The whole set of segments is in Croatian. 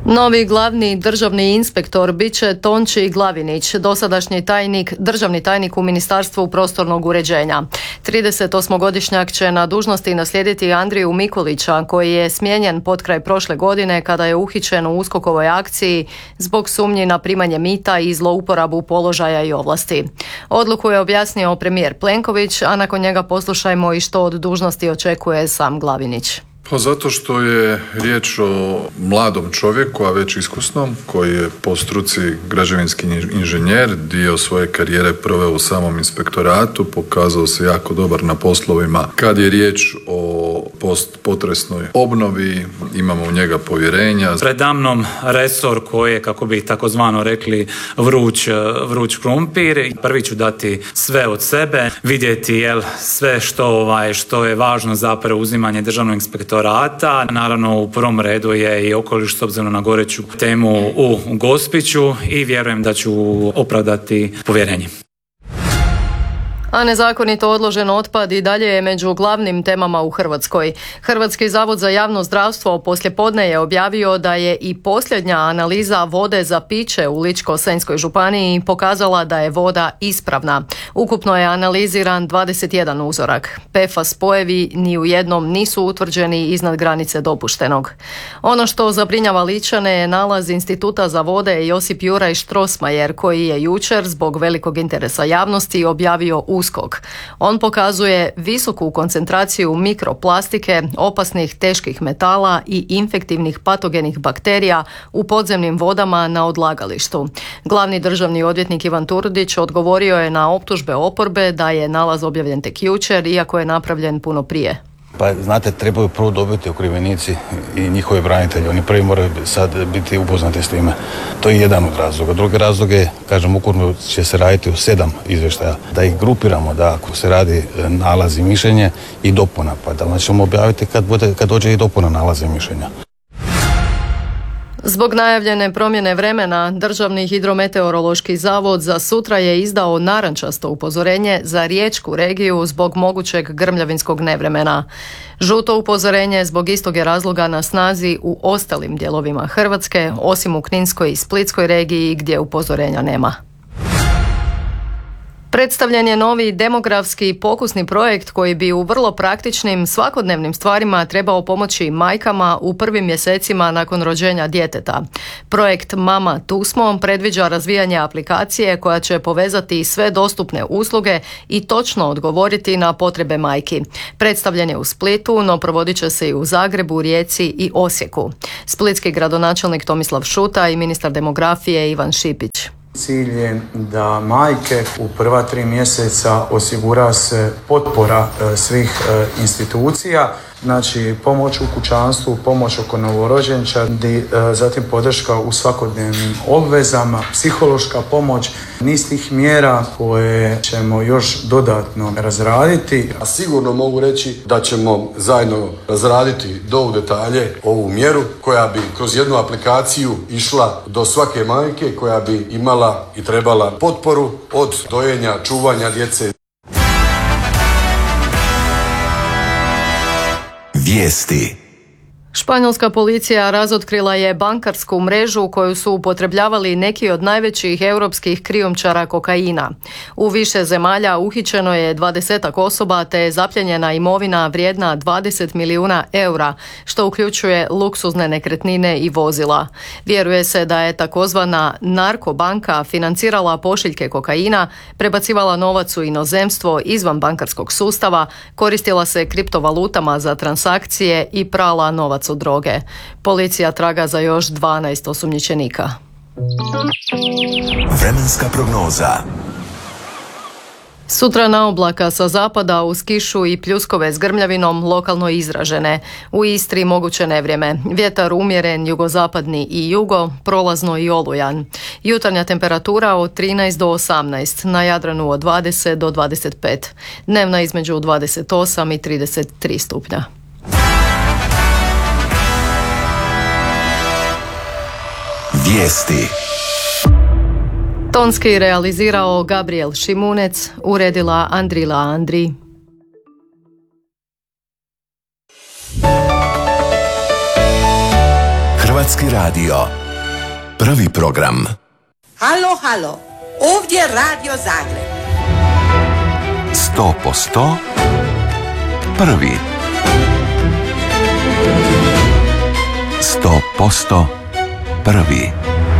Novi glavni državni inspektor bit će Tonči Glavinić, dosadašnji državni tajnik u Ministarstvu prostornog uređenja. 38-godišnjak će na dužnosti naslijediti Andriju Mikulića, koji je smijenjen potkraj prošle godine kada je uhićen u USKOK-ovoj akciji zbog sumnji na primanje mita i zlouporabu položaja i ovlasti. Odluku je objasnio premijer Plenković, a nakon njega poslušajmo i što od dužnosti očekuje sam Glavinić. Pa zato što je riječ o mladom čovjeku, a već iskusnom, koji je po struci građevinski inženjer, dio svoje karijere proveo u samom inspektoratu, pokazao se jako dobar na poslovima. Kad je riječ o postpotresnoj obnovi, imamo u njega povjerenja. Predamnom resor koji je, kako bi takozvano rekli, vruć krumpir. Prvi ću dati sve od sebe, vidjeti sve što je važno za preuzimanje državnog inspektorata. Naravno, u prvom redu je i okoliš s obzirom na goreću temu u Gospiću i vjerujem da ću opravdati povjerenje. A nezakonito odložen otpad i dalje je među glavnim temama u Hrvatskoj. Hrvatski zavod za javno zdravstvo poslijepodne je objavio da je i posljednja analiza vode za piće u Ličko-senjskoj županiji pokazala da je voda ispravna. Ukupno je analiziran 21 uzorak. PFAS spojevi ni u jednom nisu utvrđeni iznad granice dopuštenog. Ono što zabrinjava Ličane je nalaz Instituta za vode Josip Juraj Strossmayer, koji je jučer zbog velikog interesa javnosti objavio USKOK. On pokazuje visoku koncentraciju mikroplastike, opasnih teških metala i infektivnih patogenih bakterija u podzemnim vodama na odlagalištu. Glavni državni odvjetnik Ivan Turudić odgovorio je na optužbe oporbe da je nalaz objavljen tek jučer, iako je napravljen puno prije. Pa znate, trebaju prvo dobiti okrivljenici i njihovi branitelji. Oni prvi moraju sad biti upoznati s time. To je jedan od razloga. Drugi razlog je, kažem, ukupno će se raditi u 7 izvještaja. Da ih grupiramo, da ako se radi nalaz i mišljenje i dopuna, pa da ćemo objaviti kad dođe i dopuna nalaza i mišljenja. Zbog najavljene promjene vremena, Državni hidrometeorološki zavod za sutra je izdao narančasto upozorenje za riječku regiju zbog mogućeg grmljavinskog nevremena. Žuto upozorenje zbog istog je razloga na snazi u ostalim dijelovima Hrvatske, osim u Kninskoj i Splitskoj regiji gdje upozorenja nema. Predstavljen je novi demografski pokusni projekt koji bi u vrlo praktičnim svakodnevnim stvarima trebao pomoći majkama u prvim mjesecima nakon rođenja djeteta. Projekt Mama tu smo predviđa razvijanje aplikacije koja će povezati sve dostupne usluge i točno odgovoriti na potrebe majki. Predstavljen je u Splitu, no provodit će se i u Zagrebu, Rijeci i Osijeku. Splitski gradonačelnik Tomislav Šuta i ministar demografije Ivan Šipić. Cilj je da majke u prva 3 mjeseca osigura se potpora svih institucija, znači pomoć u kućanstvu, pomoć oko novorođenčadi, zatim podrška u svakodnevnim obvezama, psihološka pomoć, niz tih mjera koje ćemo još dodatno razraditi. A sigurno mogu reći da ćemo zajedno razraditi do detalje ovu mjeru koja bi kroz jednu aplikaciju išla do svake majke, koja bi imala i trebala potporu od dojenja, čuvanja djece. Vijesti. Španjolska policija razotkrila je bankarsku mrežu koju su upotrebljavali neki od najvećih europskih krijumčara kokaina. U više zemalja uhićeno je 20 osoba te je zapljenjena imovina vrijedna 20 milijuna eura, što uključuje luksuzne nekretnine i vozila. Vjeruje se da je takozvana narkobanka financirala pošiljke kokaina, prebacivala novac u inozemstvo izvan bankarskog sustava, koristila se kriptovalutama za transakcije i prala novac od droge. Policija traga za još 12 osumnjičenika. Vremenska prognoza. Sutra na oblaka sa zapada uz kišu i pljuskove s grmljavinom lokalno izražene. U Istri moguće nevrijeme. Vjetar umjeren jugozapadni i jugo, prolazno i olujan. Jutarnja temperatura od 13 do 18, na Jadranu od 20 do 25. Dnevna između 28 i 33 stupnja. Vijesti. Tonski realizirao Gabriel Šimunec, uredila Andrila Andri. Hrvatski radio. Prvi program. Halo, halo, ovdje Radio Zagreb. 100% prvi. 100% prvi.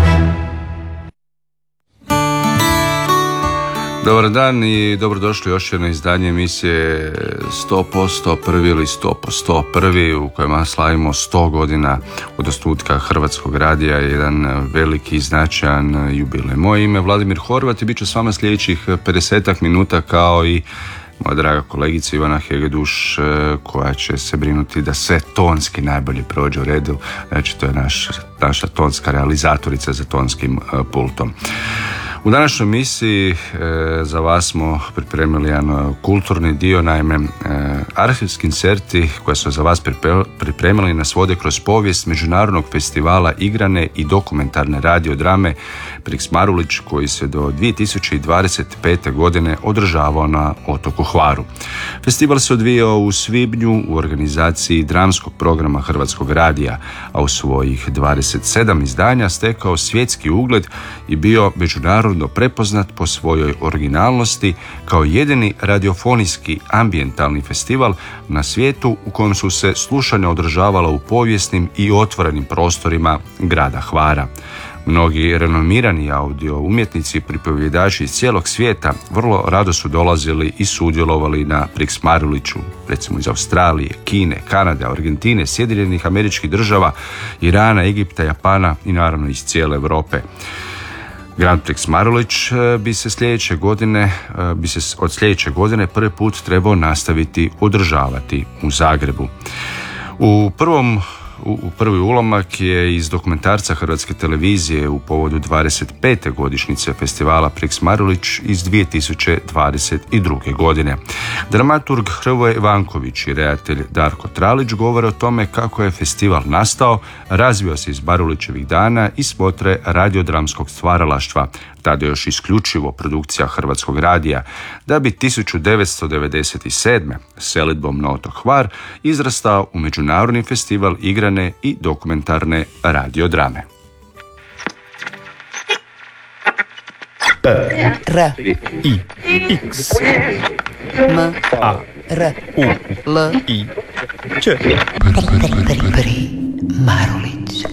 Dobar dan i dobrodošli još jedno izdanje emisije 100% prvi ili 100% prvi u kojem slavimo 100 godina od osnutka Hrvatskog radija, jedan veliki i značajan jubilej. Moje ime je Vladimir Horvat i bit ću s vama sljedećih 50 minuta kao i moja draga kolegica Ivana Hegeduš koja će se brinuti da sve tonski najbolje prođe u redu. Znači to je naša tonska realizatorica za tonskim pultom. U današnjoj emisiji za vas smo pripremili jedan kulturni dio, naime arhivski inserti koje smo za vas pripremili nas vode kroz povijest Međunarodnog festivala igrane i dokumentarne radiodrame Prix Marulić koji se do 2025. godine održavao na otoku Hvaru. Festival se odvijao u svibnju u organizaciji dramskog programa Hrvatskog radija, a u svojih 27 izdanja stekao svjetski ugled i bio međunarodno prepoznat po svojoj originalnosti kao jedini radiofonijski ambijentalni festival na svijetu u kojem su se slušanja održavala u povijesnim i otvorenim prostorima grada Hvara. Mnogi renomirani audio umjetnici i pripovjedači iz cijelog svijeta vrlo rado su dolazili i sudjelovali na Prix Maruliću, recimo iz Australije, Kine, Kanade, Argentine, Sjedinjenih Američkih Država, Irana, Egipta, Japana i naravno iz cijele Europe. Grand Prix Marulić bi se od sljedeće godine prvi put trebao nastaviti održavati u Zagrebu. Prvi ulomak je iz dokumentarca Hrvatske televizije u povodu 25. godišnjice festivala Prix Marulić iz 2022. godine. Dramaturg Hrvoje Ivanković i redatelj Darko Tralić govore o tome kako je festival nastao, razvio se iz Marulićevih dana i smotre radiodramskog stvaralaštva, tada još isključivo produkcija Hrvatskog radija, da bi 1997. selidbom na otok Hvar izrastao u Međunarodni festival igrane i dokumentarne radiodrame. P R I X M A R U L I Ć Pri Marulić.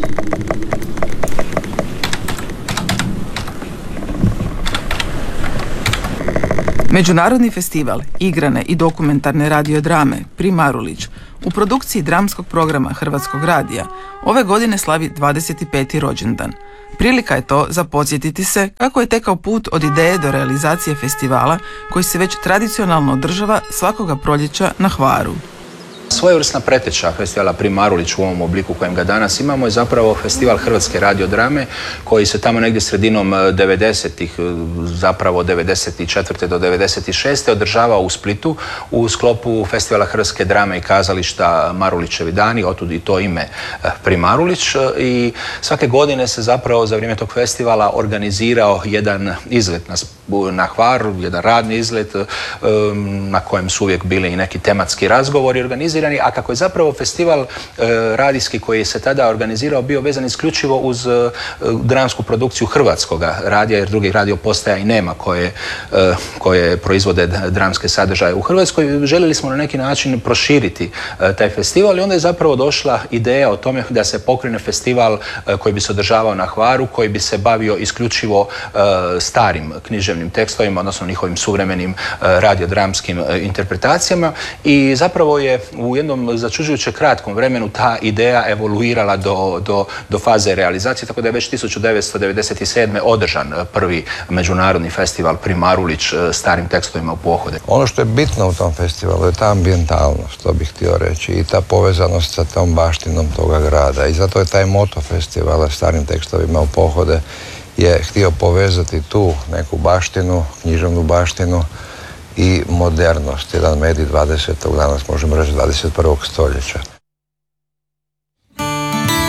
Međunarodni festival igrane i dokumentarne radiodrame Prix Marulić u produkciji dramskog programa Hrvatskog radija ove godine slavi 25. rođendan. Prilika je to za podsjetiti se kako je tekao put od ideje do realizacije festivala koji se već tradicionalno održava svakoga proljeća na Hvaru. Svojevrsna preteča festivala Prix Marulić u ovom obliku kojem ga danas imamo je zapravo festival Hrvatske radiodrame koji se tamo negdje sredinom 90-ih, zapravo 94. do 96. održavao u Splitu u sklopu festivala Hrvatske drame i kazališta Marulićevi dani, otud i to ime Prix Marulić, i svake godine se zapravo za vrijeme tog festivala organizirao jedan izlet na Hvar, jedan radni izlet na kojem su uvijek bili i neki tematski razgovori organizirani, a kako je zapravo festival radijski koji se tada organizirao bio vezan isključivo uz dramsku produkciju Hrvatskog radija, jer drugih radio postaja i nema koje proizvode dramske sadržaje u Hrvatskoj, željeli smo na neki način proširiti taj festival i onda je zapravo došla ideja o tome da se pokrene festival koji bi se održavao na Hvaru, koji bi se bavio isključivo starim književnim tekstovima, odnosno njihovim suvremenim radiodramskim interpretacijama, i zapravo je u jednom začuđujuće kratkom vremenu ta ideja evoluirala do faze realizacije, tako da je već 1997. održan prvi međunarodni festival Prix Marulić starim tekstovima u pohode. Ono što je bitno u tom festivalu je ta ambijentalnost, to bih htio reći, i ta povezanost sa tom baštinom toga grada, i zato je taj moto festivala starim tekstovima u pohode je htio povezati tu neku baštinu, književnu baštinu i modernost, jedan medij 20. danas možemo reći 21. stoljeća.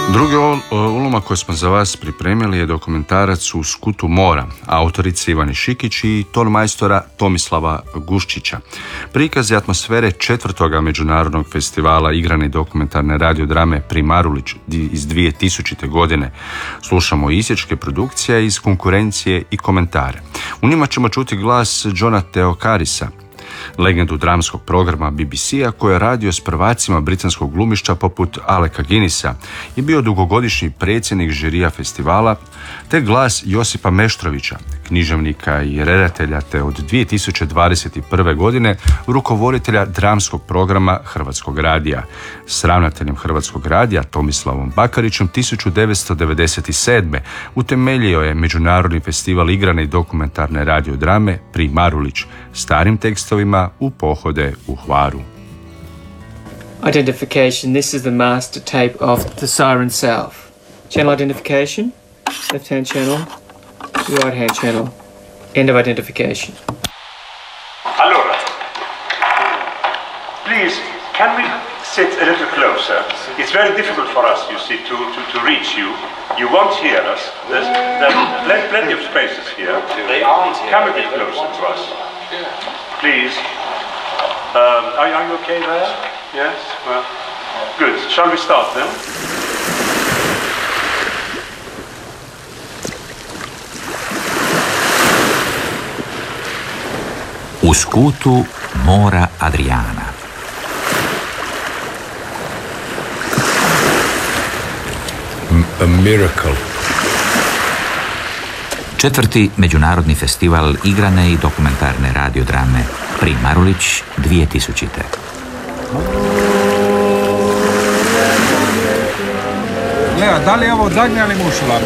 Drugi ulomak koji smo za vas pripremili je dokumentarac U skutu mora, autorice Ivane Šikić i tonmajstora Tomislava Guščića. Prikaz je atmosfere 4. međunarodnog festivala igrane dokumentarne radiodrame Primarulić iz 2000. godine. Slušamo isječke produkcije iz konkurencije i komentare. U njima ćemo čuti glas Johna Theokarisa, legendu dramskog programa BBC-a koji je radio s prvacima britanskog glumišća poput Aleka Guinnessa i bio dugogodišnji predsjednik žirija festivala, te glas Josipa Meštrovića, književnika i redatelja, te od 2021. godine rukovoditelja dramskog programa Hrvatskog radija. S ravnateljem Hrvatskog radija Tomislavom Bakarićem 1997. utemeljio je Međunarodni festival igrane i dokumentarne radiodrame Primarulić, starim tekstovima U pohode u Hvaru. Identification. This is the master tape of the siren self. Channel identification. Left hand channel. Right hand channel. End of identification. Allora, please, can we sit a little closer? It's very difficult for us, you see, to reach you. You won't hear us. There's plenty of spaces here. They aren't here. Come a bit closer to us. Please. Are you okay there? Yes? Well, good. Shall we start then? U skutu mora Adriana. A miracle. 4. međunarodni festival igrane i dokumentarne radiodrame Primarulić 2000. Lea, da li je ovo zadnja ili mušla?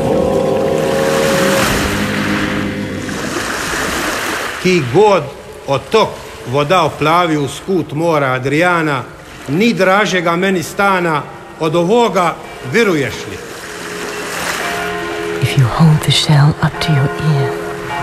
Ki god od tok voda oplavi u skut mora Adriana, ni dražega meni stana od ovoga viruješ li? If you hold the shell up to your ear,